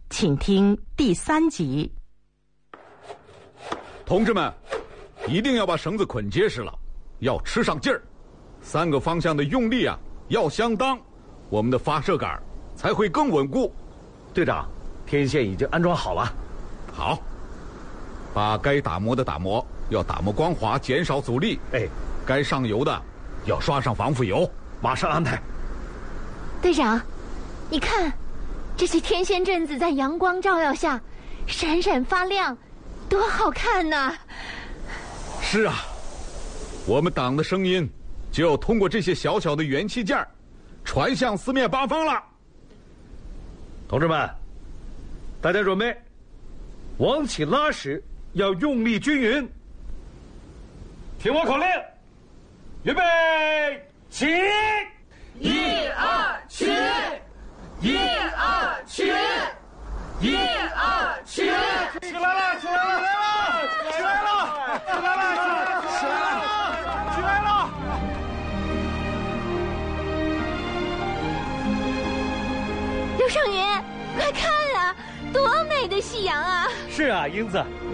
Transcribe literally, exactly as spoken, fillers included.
请听第三集。 同志们，一定要把绳子捆结实了，要吃上劲儿，三个方向的用力啊要相当，我们的发射杆才会更稳固。 队长，天线已经安装好了。 好，把该打磨的打磨，要打磨光滑，减少阻力。 哎， 该上油的要刷上防腐油， 马上安排。 队长，你看，这些天线阵子在阳光照耀下闪闪发亮，多好看呐！ 是啊，我们党的声音就要通过这些小小的元器件传向四面八方了。 同志们，大家准备，往起拉时要用力均匀。听我口令，预备起！ 一二起！一二起！一二起！ 起来了！起来了！起来了！起来了！起来了！起来了！起来了！ 刘胜云，快看啊，多美的夕阳啊！ 是啊，英子，